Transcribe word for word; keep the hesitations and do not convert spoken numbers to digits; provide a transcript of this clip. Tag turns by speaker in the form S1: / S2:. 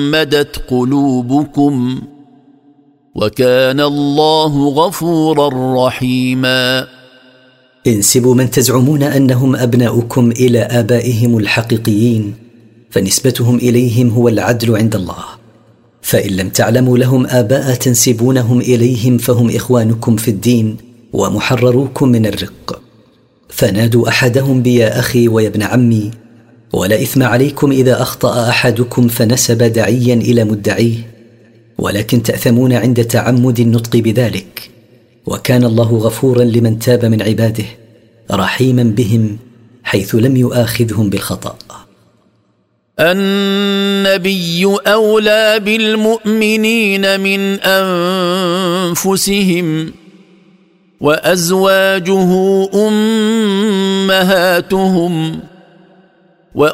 S1: تجمدت قلوبكم وكان الله غفورا رحيما.
S2: انسبوا من تزعمون أنهم أبناؤكم إلى آبائهم الحقيقيين، فنسبتهم إليهم هو العدل عند الله. فإن لم تعلموا لهم آباء تنسبونهم إليهم فهم إخوانكم في الدين ومحرروكم من الرق، فنادوا أحدهم بيا أخي ويا ابن عمي، ولا إثم عليكم إذا أخطأ أحدكم فنسب داعيا إلى مدعيه، ولكن تأثمون عند تعمد النطق بذلك، وكان الله غفورا لمن تاب من عباده رحيما بهم حيث لم يؤاخذهم بالخطأ.
S1: النبي أولى بالمؤمنين من أنفسهم وأزواجه أمهاتهم